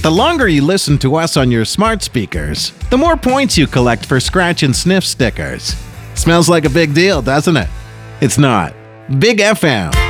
The longer you listen to us on your smart speakers, the more points you collect for scratch and sniff stickers. Smells like a big deal, doesn't it? It's not. Big FM.